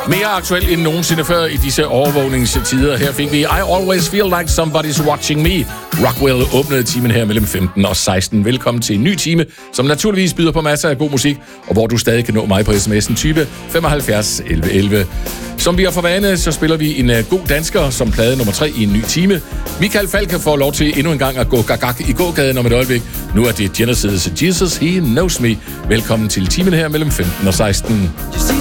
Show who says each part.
Speaker 1: Mere aktuelt end nogensinde før i disse overvågningstider. Her fik vi I Always Feel Like Somebody's Watching Me. Rockwell åbnede timen her mellem 15 og 16. Velkommen til en ny time, som naturligvis byder på masser af god musik, og hvor du stadig kan nå mig på sms'en type 75 11 11. Som vi har for vane, så spiller vi en god dansker som plade nummer 3 i en ny time. Michael Falk får lov til endnu en gang at gå gagag i gågaden om et øjeblik. Nu er det Genesis' Jesus, He Knows Me. Velkommen til timen her mellem 15 og 16.